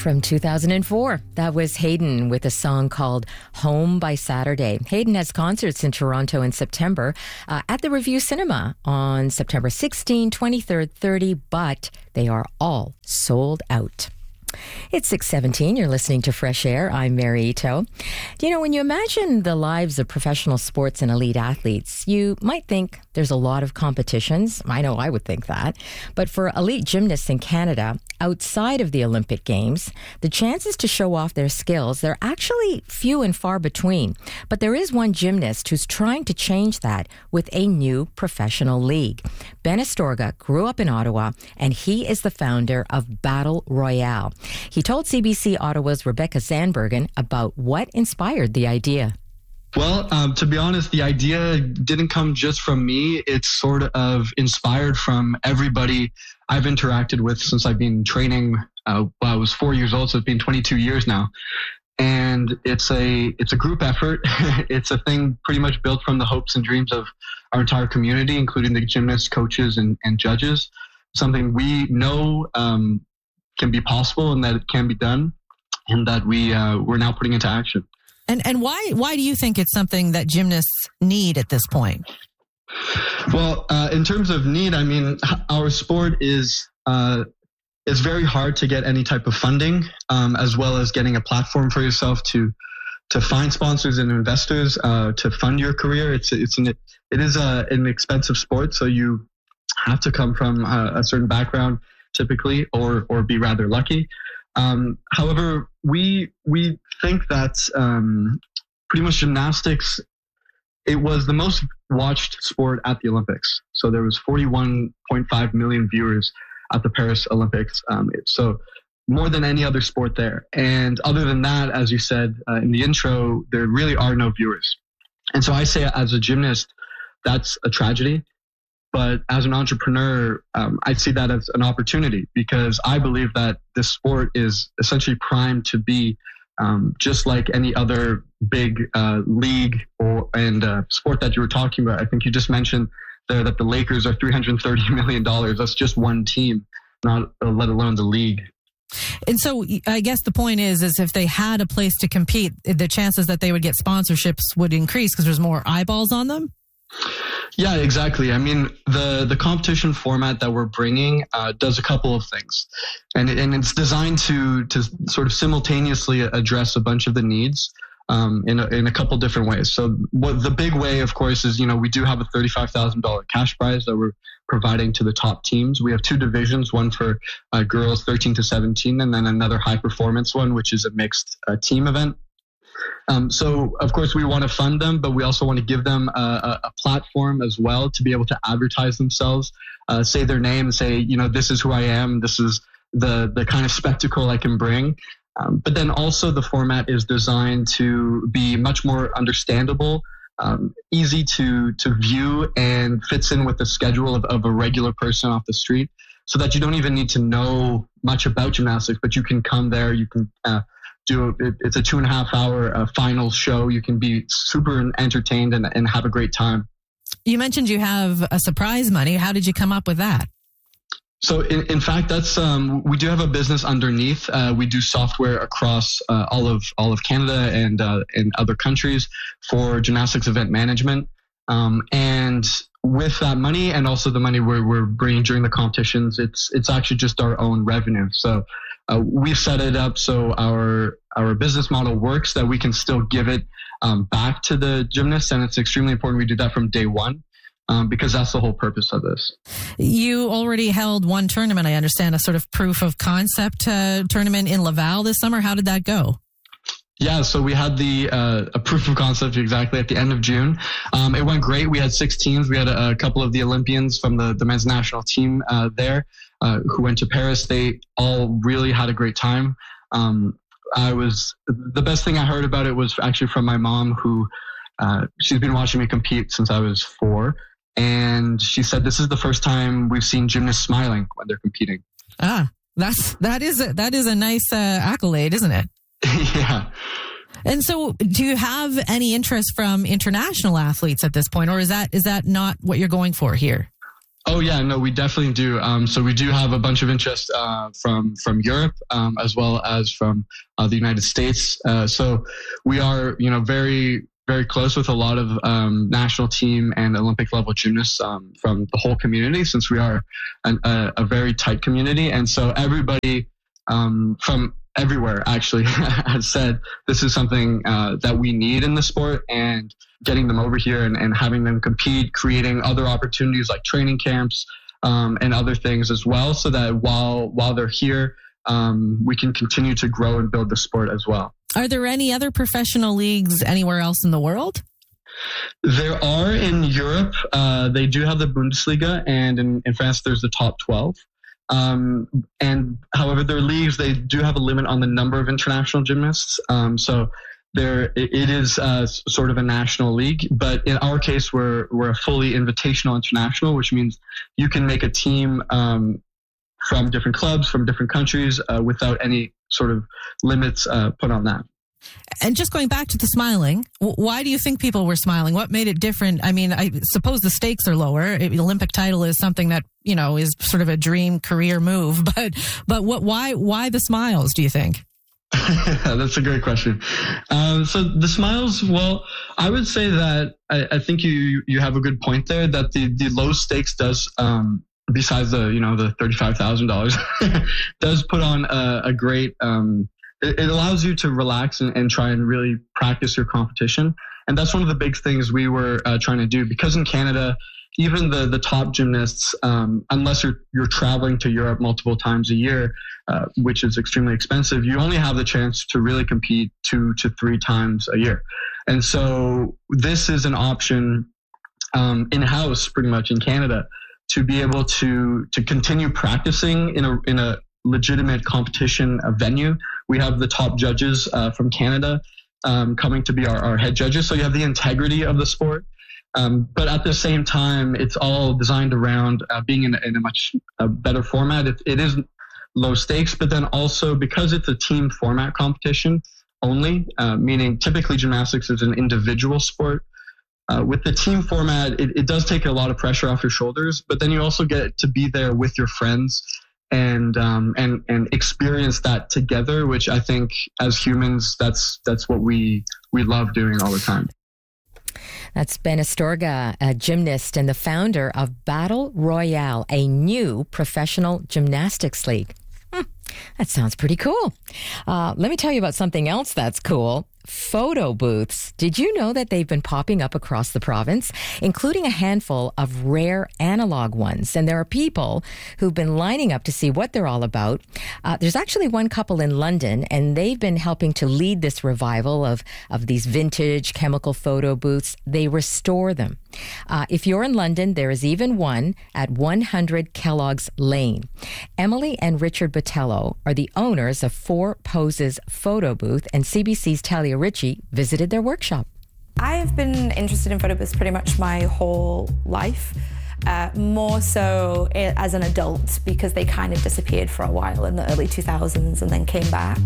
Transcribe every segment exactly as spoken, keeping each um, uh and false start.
From two thousand four, that was Hayden with a song called Home by Saturday. Hayden has concerts in Toronto in September uh, at the Review Cinema on September sixteenth, twenty-third, thirtieth, but they are all sold out. It's six seventeen. You're listening to Fresh Air. I'm Mary Ito. You know, when you imagine the lives of professional sports and elite athletes, you might think there's a lot of competitions. I know I would think that. But for elite gymnasts in Canada, outside of the Olympic Games, the chances to show off their skills, they're actually few and far between. But there is one gymnast who's trying to change that with a new professional league. Ben Astorga grew up in Ottawa, and he is the founder of Battle Royale. He told C B C Ottawa's Rebecca Zandbergen about what inspired the idea. Well, um, to be honest, the idea didn't come just from me. It's sort of inspired from everybody I've interacted with since I've been training. Uh, well, I was four years old, so it's been twenty-two years now. And it's a it's a group effort. It's a thing pretty much built from the hopes and dreams of our entire community, including the gymnasts, coaches, and, and judges. Something we know um, can be possible and that it can be done, and that we uh, we're now putting into action. And and why why do you think it's something that gymnasts need at this point? Well, uh, in terms of need, I mean, our sport is uh, it's very hard to get any type of funding, um, as well as getting a platform for yourself to to find sponsors and investors uh, to fund your career. It's it's an it is a, an expensive sport, so you have to come from a, a certain background typically, or or be rather lucky. Um, however, we we think that um, pretty much gymnastics, it was the most watched sport at the Olympics. So there was forty-one point five million viewers at the Paris Olympics. Um, so more than any other sport there. And other than that, as you said uh, in the intro, there really are no viewers. And so I say, as a gymnast, that's a tragedy. But as an entrepreneur, um, I see that as an opportunity, because I believe that this sport is essentially primed to be um, just like any other big uh, league or and uh, sport that you were talking about. I think you just mentioned there that the Lakers are three hundred thirty million dollars. That's just one team, not uh, let alone the league. And so I guess the point is, is if they had a place to compete, the chances that they would get sponsorships would increase because there's more eyeballs on them? Yeah, exactly. I mean, the, the competition format that we're bringing uh, does a couple of things, and and it's designed to to sort of simultaneously address a bunch of the needs um, in a, in a couple different ways. So, what the big way, of course, is you know we do have a thirty-five thousand dollars cash prize that we're providing to the top teams. We have two divisions, one for uh, girls thirteen to seventeen, and then another high performance one, which is a mixed uh, team event. Um, so, of course, we want to fund them, but we also want to give them a, a platform as well to be able to advertise themselves, uh, say their name, and say, you know, this is who I am. This is the the kind of spectacle I can bring. Um, but then also the format is designed to be much more understandable, um, easy to to view, and fits in with the schedule of, of a regular person off the street, so that you don't even need to know much about gymnastics, but you can come there, you can uh, do it, it's a two and a half hour uh, final show. You can be super entertained and, and have a great time. You mentioned you have a surprise money. How did you come up with that? So in, in fact, that's um, we do have a business underneath. Uh, we do software across uh, all of all of Canada and uh, and other countries for gymnastics event management. Um, and with that money, and also the money we're we're bringing during the competitions, it's it's actually just our own revenue. So uh, we've set it up so our our business model works, that we can still give it um, back to the gymnasts, and it's extremely important we do that from day one. Um, because that's the whole purpose of this. You already held one tournament, I understand, a sort of proof of concept uh, tournament in Laval this summer. How did that go? Yeah, so we had the uh, a proof of concept exactly at the end of June. Um, it went great. We had six teams. We had a, a couple of the Olympians from the, the men's national team uh, there uh, who went to Paris. They all really had a great time. Um, I was the best thing I heard about it was actually from my mom, who uh, she's been watching me compete since I was four. And she said, this is the first time we've seen gymnasts smiling when they're competing. Ah, that's, that is a, that is a nice uh, accolade, isn't it? Yeah. And so do you have any interest from international athletes at this point, or is that, is that not what you're going for here? Oh yeah, no, we definitely do. Um, so we do have a bunch of interest uh, from from Europe um, as well as from uh, the United States. Uh, so we are, you know, very very close with a lot of um, national team and Olympic level gymnasts um, from the whole community, since we are an, a, a very tight community. And so everybody um, from everywhere actually has said this is something uh, that we need in the sport, and getting them over here and, and having them compete, creating other opportunities like training camps um, and other things as well, so that while while they're here, um, we can continue to grow and build the sport as well. Are there any other professional leagues anywhere else in the world? There are in Europe. Uh, they do have the Bundesliga, and in, in France, there's the top twelve. Um, and however, their leagues, they do have a limit on the number of international gymnasts. Um, so there, it is uh, sort of a national league, but in our case, we're we're a fully invitational international, which means you can make a team um, from different clubs, from different countries, uh, without any sort of limits uh, put on that. And just going back to the smiling, why do you think people were smiling? What made it different? I mean, I suppose the stakes are lower. The Olympic title is something that, you know, is sort of a dream career move. But but what? Why why the smiles, do you think? That's a great question. Um, so the smiles, well, I would say that I, I think you you have a good point there, that the, the low stakes does, um, besides the, you know, the thirty-five thousand dollars, does put on a, a great... Um, It allows you to relax and, and try and really practice your competition. And that's one of the big things we were uh, trying to do, because in Canada, even the, the top gymnasts, um, unless you're, you're traveling to Europe multiple times a year, uh, which is extremely expensive, you only have the chance to really compete two to three times a year. And so this is an option um, in-house pretty much in Canada to be able to, to continue practicing in a, in a legitimate competition uh, venue. We have the top judges uh, from Canada um, coming to be our, our head judges. So you have the integrity of the sport. Um, but at the same time, it's all designed around uh, being in, in a much uh, better format. It, it is low stakes, but then also because it's a team format competition only, uh, meaning typically gymnastics is an individual sport. Uh, with the team format, it, it does take a lot of pressure off your shoulders, but then you also get to be there with your friends and um, and and experience that together, which I think as humans, that's that's what we we love doing all the time. That's Ben Astorga, a gymnast and the founder of Battle Royale, a new professional gymnastics league. Hmm, that sounds pretty cool. Uh, let me tell you about something else that's cool. Photo booths. Did you know that they've been popping up across the province, including a handful of rare analog ones? And there are people who've been lining up to see what they're all about. Uh, there's actually one couple in London, and they've been helping to lead this revival of, of these vintage chemical photo booths. They restore them. Uh, if you're in London, there is even one at one hundred Kellogg's Lane. Emily and Richard Botello are the owners of Four Poses Photo Booth, and C B C's Talia Ritchie visited their workshop. I've been interested in photo booths pretty much my whole life, uh, more so as an adult, because they kind of disappeared for a while in the early two thousands and then came back.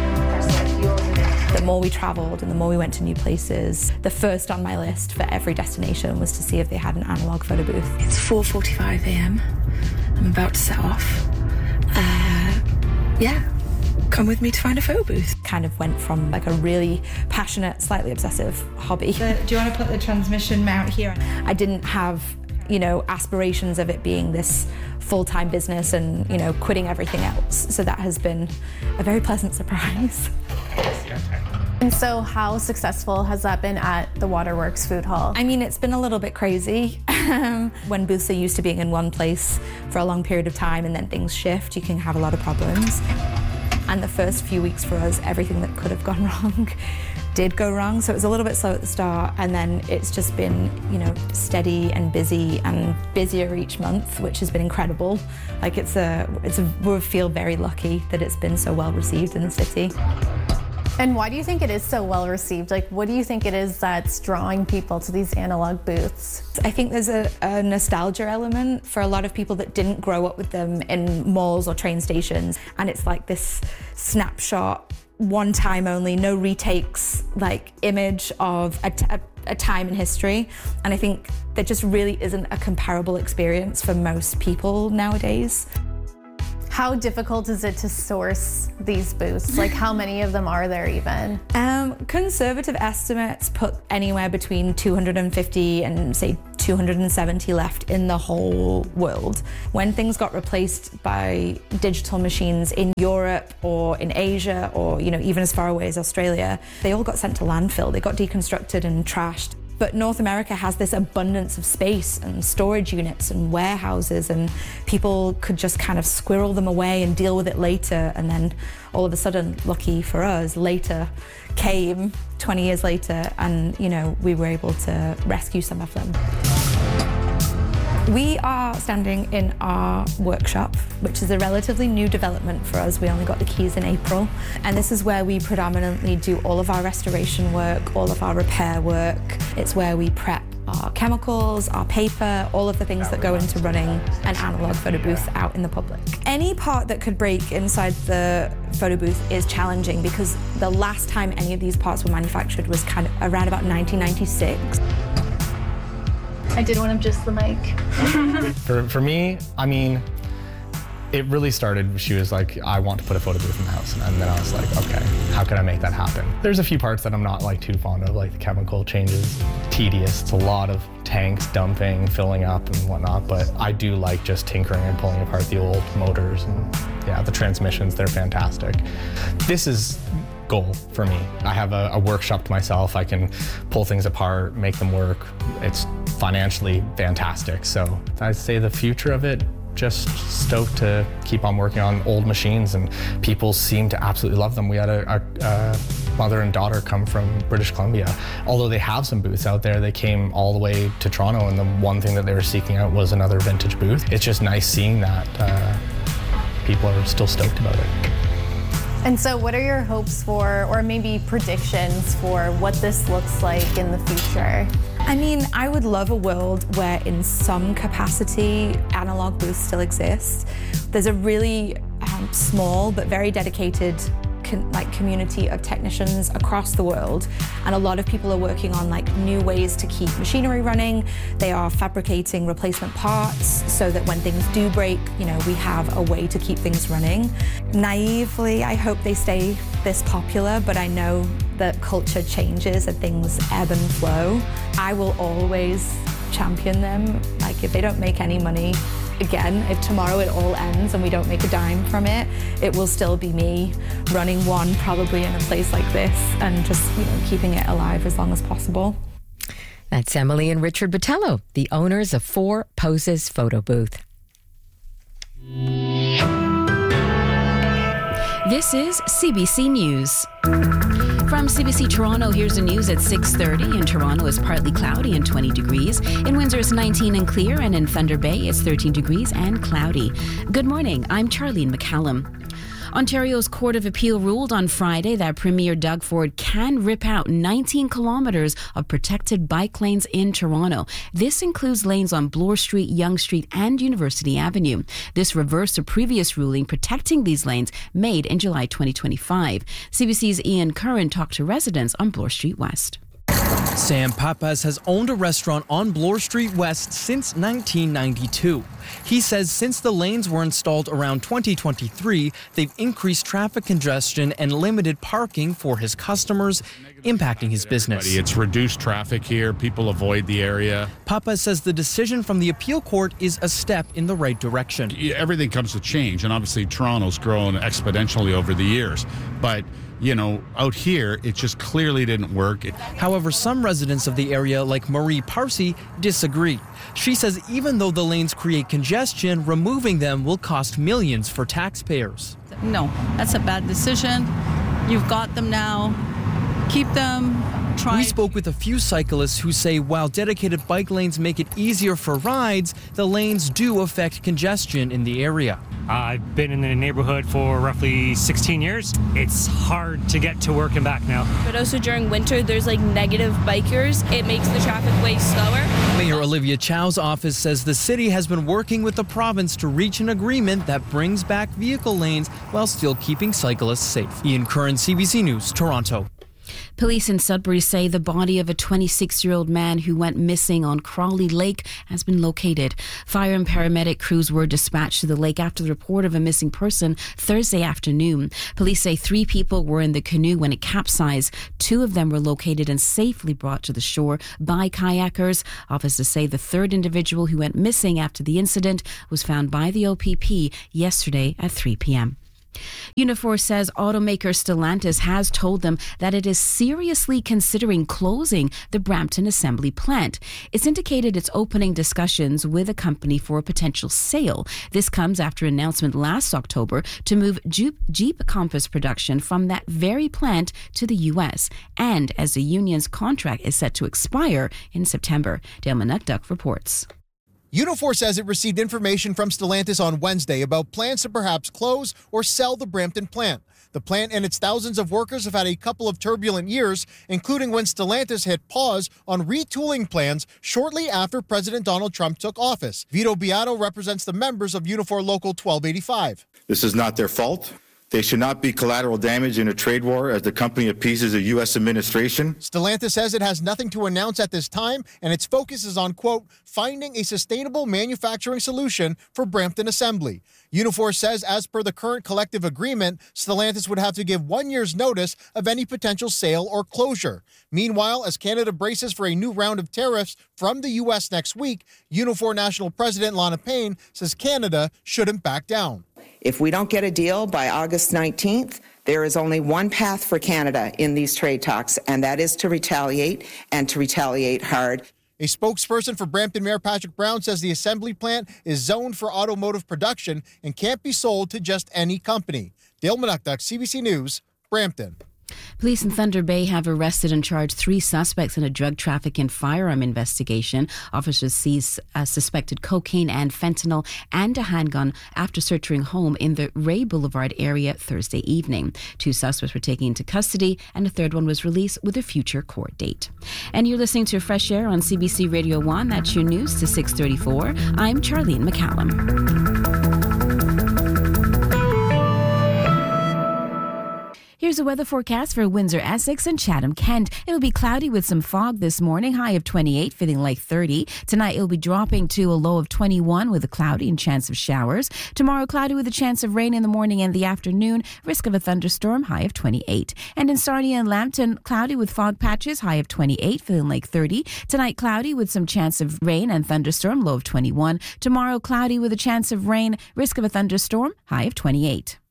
The more we traveled and the more we went to new places, the first on my list for every destination was to see if they had an analog photo booth. It's four forty-five a.m. I'm about to set off. Uh, yeah. Come with me to find a photo booth. Kind of went from like a really passionate, slightly obsessive hobby. The, do you want to put the transmission mount here? I didn't have, you know, aspirations of it being this full-time business and, you know, quitting everything else. So that has been a very pleasant surprise. And so how successful has that been at the Waterworks Food Hall? I mean, it's been a little bit crazy. When booths are used to being in one place for a long period of time and then things shift, you can have a lot of problems. And the first few weeks for us, everything that could have gone wrong did go wrong. So it was a little bit slow at the start, and then it's just been, you know, steady and busy and busier each month, which has been incredible. Like it's a, it's a, we feel very lucky that it's been so well received in the city. And why do you think it is so well received? Like, what do you think it is that's drawing people to these analog booths? I think there's a, a nostalgia element for a lot of people that didn't grow up with them in malls or train stations. And it's like this snapshot, one time only, no retakes, like image of a, a, a time in history. And I think there just really isn't a comparable experience for most people nowadays. How difficult is it to source these booths? Like, how many of them are there even? Um, conservative estimates put anywhere between two hundred fifty and say two hundred seventy left in the whole world. When things got replaced by digital machines in Europe or in Asia, or you know even as far away as Australia, they all got sent to landfill. They got deconstructed and trashed. But North America has this abundance of space and storage units and warehouses, and people could just kind of squirrel them away and deal with it later. And then all of a sudden, lucky for us, later came twenty years later, and you know we were able to rescue some of them. We are standing in our workshop, which is a relatively new development for us. We only got the keys in April. And this is where we predominantly do all of our restoration work, all of our repair work. It's where we prep our chemicals, our paper, all of the things that go into running an analog photo booth out in the public. Any part that could break inside the photo booth is challenging because the last time any of these parts were manufactured was kind of around about nineteen ninety-six. I did want to adjust the mic. for, for me, I mean, it really started, she was like, I want to put a photo booth in the house. And then I was like, okay, how can I make that happen? There's a few parts that I'm not like too fond of, like the chemical changes, tedious. It's a lot of tanks dumping, filling up and whatnot, but I do like just tinkering and pulling apart the old motors. And yeah, the transmissions, they're fantastic. This is goal for me. I have a, a workshop to myself. I can pull things apart, make them work. It's financially fantastic. So I'd say the future of it, just stoked to keep on working on old machines, and people seem to absolutely love them. We had a, a, a mother and daughter come from British Columbia. Although they have some booths out there, they came all the way to Toronto, and the one thing that they were seeking out was another vintage booth. It's just nice seeing that uh, people are still stoked about it. And so what are your hopes for, or maybe predictions for what this looks like in the future? I mean, I would love a world where in some capacity analog booths still exist. There's a really um, small but very dedicated con- like community of technicians across the world, and a lot of people are working on like new ways to keep machinery running. They are fabricating replacement parts so that when things do break, you know, we have a way to keep things running. Naively, I hope they stay this popular, but I know that culture changes and things ebb and flow. I will always champion them. Like if they don't make any money, again, if tomorrow it all ends and we don't make a dime from it, it will still be me running one probably in a place like this and just, you know, keeping it alive as long as possible. That's Emily and Richard Botello, the owners of Four Poses Photo Booth. This is C B C News. From C B C Toronto, here's the news at six thirty. In Toronto, it's partly cloudy and twenty degrees. In Windsor, it's nineteen and clear. And in Thunder Bay, it's thirteen degrees and cloudy. Good morning. I'm Charlene McCallum. Ontario's Court of Appeal ruled on Friday that Premier Doug Ford can rip out nineteen kilometres of protected bike lanes in Toronto. This includes lanes on Bloor Street, Yonge Street and University Avenue. This reversed a previous ruling protecting these lanes made in July twenty twenty-five. C B C's Ian Curran talked to residents on Bloor Street West. Sam Papas has owned a restaurant on Bloor Street West since nineteen ninety-two. He says since the lanes were installed around twenty twenty-three, they've increased traffic congestion and limited parking for his customers, impacting his business. It's reduced traffic here. People avoid the area. Papas says the decision from the appeal court is a step in the right direction. Everything comes with change, and obviously Toronto's grown exponentially over the years. But you know, out here, it just clearly didn't work. However, some residents of the area, like Marie Parsi, disagree. She says even though the lanes create congestion, removing them will cost millions for taxpayers. No, that's a bad decision. You've got them now. Keep them. Try. We spoke with a few cyclists who say while dedicated bike lanes make it easier for rides, the lanes do affect congestion in the area. Uh, I've been in the neighborhood for roughly sixteen years. It's hard to get to work and back now. But also during winter, there's like negative bikers. It makes the traffic way slower. Mayor Olivia Chow's office says the city has been working with the province to reach an agreement that brings back vehicle lanes while still keeping cyclists safe. Ian Curran, C B C News, Toronto. Police in Sudbury say the body of a twenty-six-year-old man who went missing on Crawley Lake has been located. Fire and paramedic crews were dispatched to the lake after the report of a missing person Thursday afternoon. Police say three people were in the canoe when it capsized. Two of them were located and safely brought to the shore by kayakers. Officers say the third individual who went missing after the incident was found by the O P P yesterday at three p.m. Unifor says automaker Stellantis has told them that it is seriously considering closing the Brampton assembly plant. It's indicated it's opening discussions with a company for a potential sale. This comes after an announcement last October to move Jeep, Jeep Compass production from that very plant to the U S, and as the union's contract is set to expire in September. Dale Manukduk reports. Unifor says it received information from Stellantis on Wednesday about plans to perhaps close or sell the Brampton plant. The plant and its thousands of workers have had a couple of turbulent years, including when Stellantis hit pause on retooling plans shortly after President Donald Trump took office. Vito Beato represents the members of Unifor Local twelve eighty-five. This is not their fault. They should not be collateral damage in a trade war as the company appeases the U S administration. Stellantis says it has nothing to announce at this time, and its focus is on, quote, finding a sustainable manufacturing solution for Brampton Assembly. Unifor says as per the current collective agreement, Stellantis would have to give one year's notice of any potential sale or closure. Meanwhile, as Canada braces for a new round of tariffs from the U S next week, Unifor National President Lana Payne says Canada shouldn't back down. If we don't get a deal by August nineteenth, there is only one path for Canada in these trade talks, and that is to retaliate, and to retaliate hard. A spokesperson for Brampton Mayor Patrick Brown says the assembly plant is zoned for automotive production and can't be sold to just any company. Dale Manukduk, C B C News, Brampton. Police in Thunder Bay have arrested and charged three suspects in a drug traffic and firearm investigation. Officers seized uh, suspected cocaine and fentanyl and a handgun after searching a home in the Ray Boulevard area Thursday evening. Two suspects were taken into custody and a third one was released with a future court date. And you're listening to Fresh Air on C B C Radio one. That's your news to six thirty-four. I'm Charlene McCallum. Here's a weather forecast for Windsor, Essex and Chatham-Kent. It'll be cloudy with some fog this morning, high of twenty-eight, feeling like thirty. Tonight it'll be dropping to a low of twenty-one with a cloudy and chance of showers. Tomorrow cloudy with a chance of rain in the morning and the afternoon, risk of a thunderstorm, high of twenty-eight. And in Sarnia and Lambton, cloudy with fog patches, high of twenty-eight, feeling like thirty. Tonight cloudy with some chance of rain and thunderstorm, low of twenty-one. Tomorrow cloudy with a chance of rain, risk of a thunderstorm, high of twenty-eight.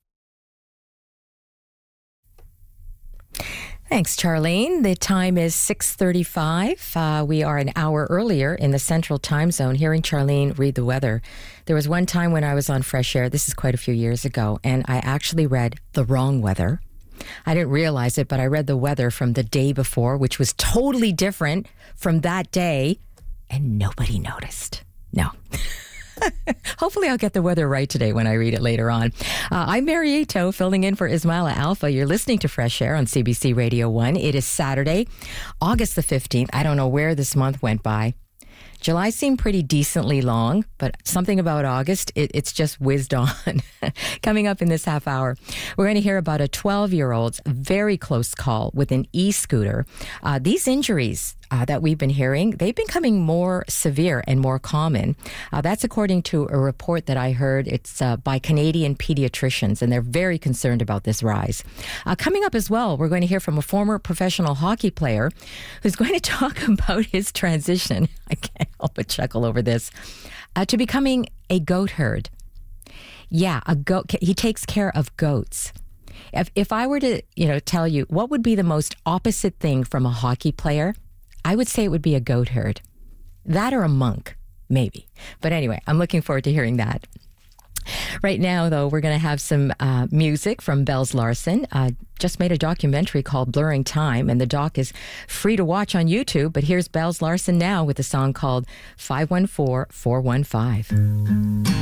Thanks, Charlene. The time is six thirty-five. Uh, we are an hour earlier in the Central Time Zone, hearing Charlene read the weather. There was one time when I was on Fresh Air, this is quite a few years ago, and I actually read the wrong weather. I didn't realize it, but I read the weather from the day before, which was totally different from that day, and nobody noticed. No. Hopefully I'll get the weather right today when I read it later on. Uh, I'm Mary Ato, filling in for Ismaila Alpha. You're listening to Fresh Air on C B C Radio one. It is Saturday, August the fifteenth. I don't know where this month went by. July seemed pretty decently long, but something about August, it, it's just whizzed on. Coming up in this half hour, we're going to hear about a twelve-year-old's very close call with an e-scooter. Uh, these injuries uh, that we've been hearing, they've been becoming more severe and more common. Uh, that's according to a report that I heard. It's uh, by Canadian pediatricians, and they're very concerned about this rise. Uh, coming up as well, we're going to hear from a former professional hockey player who's going to talk about his transition. I can't help but chuckle over this, uh, to becoming a goat herd. Yeah, a goat. He takes care of goats. If if I were to, you know, tell you what would be the most opposite thing from a hockey player, I would say it would be a goat herd. That or a monk, maybe. But anyway, I'm looking forward to hearing that. Right now, though, we're going to have some uh, music from Bells Larson. Uh, just made a documentary called Blurring Time, and the doc is free to watch on YouTube. But here's Bells Larson now with a song called five one four, four one five.